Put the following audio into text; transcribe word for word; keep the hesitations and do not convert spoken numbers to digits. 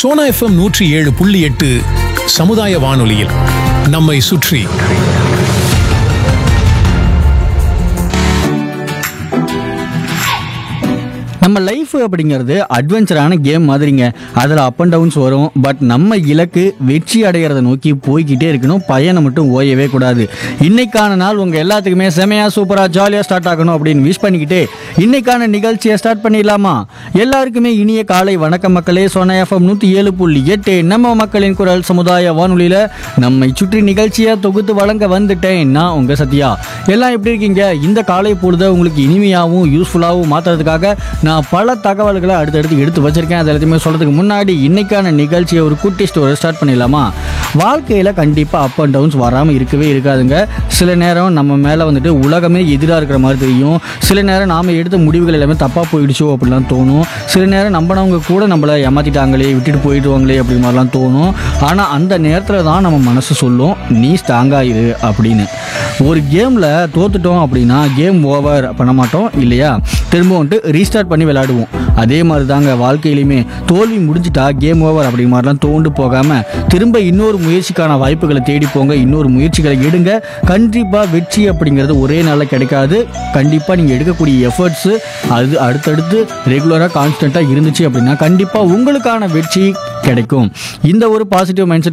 Sona FM நூற்றி ஏழு புள்ளி எட்டு சமுதாய வானொலியில் நம்மை சுற்றி. நம்ம லைஃப் அப்படிங்கிறது அட்வென்ச்சரான கேம் மாதிரிங்க. அதில் அப் அண்ட் டவுன்ஸ் வரும். பட் நம்ம இலக்கு வெற்றி அடைகிறத நோக்கி போய்கிட்டே இருக்கணும். பயணம் மட்டும் ஓயவே கூடாது. இன்னைக்கான நாள் உங்கள் எல்லாத்துக்குமே செமையாக சூப்பராக ஜாலியாக ஸ்டார்ட் ஆகணும் அப்படின்னு விஷ் பண்ணிக்கிட்டு இன்னைக்கான நிகழ்ச்சியை ஸ்டார்ட் பண்ணிடலாமா? எல்லாருக்குமே இனிய காலை வணக்கம் மக்களே. சோனா எஃப்எம் நூற்றி ஏழு புள்ளி எட்டு நம்ம மக்களின் குரல் சமுதாய வானொலியில் நம்மை சுற்றி நிகழ்ச்சியை தொகுத்து வழங்க வந்துட்டேன். நான் உங்கள் சத்யா. எல்லாம் எப்படி இருக்கீங்க? இந்த காலை பொழுதை உங்களுக்கு இனிமையாகவும் யூஸ்ஃபுல்லாகவும் மாற்றுறதுக்காக நான் பல தகவல்களை அடுத்தடுத்து எடுத்து வச்சிருக்கேன். அது எல்லாத்தையுமே சொல்றதுக்கு முன்னாடி இன்னைக்கான நிகழ்ச்சியை ஒரு குட்டி ஸ்டோரி ஸ்டார்ட் பண்ணிடலாமா? வாழ்க்கையில் கண்டிப்பாக அப் அண்ட் டவுன்ஸ் வராமல் இருக்கவே இருக்காதுங்க. சில நேரம் நம்ம மேலே வந்துட்டு உலகமே எதிராக இருக்கிற மாதிரி தெரியும். சில நேரம் நாம் எடுத்த முடிவுகள் எல்லாமே தப்பாக போயிடுச்சோ அப்படிலாம் தோணும். சில நேரம் நம்பினவங்க கூட நம்மளை ஏமாற்றிட்டாங்களே, விட்டுட்டு போயிடுவாங்களே அப்படி மாதிரிலாம் தோணும். ஆனால் அந்த நேரத்தில் தான் நம்ம மனசு சொல்லும், நீ ஸ்ட்ராங்காக இரு அப்படின்னு. ஒரு கேமில் தோத்துட்டோம் அப்படின்னா கேம் ஓவர் பண்ண மாட்டோம் இல்லையா? திரும்ப வந்துட்டு ரீஸ்டார்ட் பண்ணி விளையாடுவோம். அதே மாதிரி தாங்க வாழ்க்கையிலுமே தோல்வி முடிஞ்சிட்டா கேம் ஓவர் அப்படி மாதிரிலாம் தோண்டு போகாமல் திரும்ப இன்னொரு முயற்சிக்கான வாய்ப்புகளை தேடி போங்க. இன்னொரு முயற்சிகளை எடுங்க. கண்டிப்பாக வெற்றி அப்படிங்கிறது ஒரே நாளில் கிடைக்காது. கண்டிப்பாக நீங்கள் எடுக்கக்கூடிய எஃபர்ட்ஸு அது அடுத்தடுத்து ரெகுலராக கான்ஸ்டண்ட்டாக இருந்துச்சு அப்படின்னா கண்டிப்பாக உங்களுக்கான வெற்றி கிடைக்கும். இந்த ஒரு பாசிட்டிவ் மைண்ட் செட்